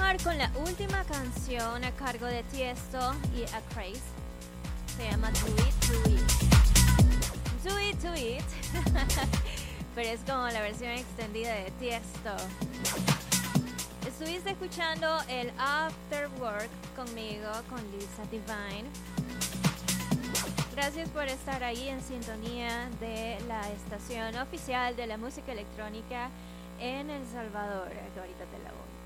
continuar con la última canción a cargo de Tiesto y Acraze. Se llama Do It, Do It. Do It, Do It. Pero es como la versión extendida de Tiesto. Estuviste escuchando el After Work conmigo, con Lisa Divine. Gracias por estar ahí en sintonía de la estación oficial de la música electrónica en El Salvador, que ahorita te la voy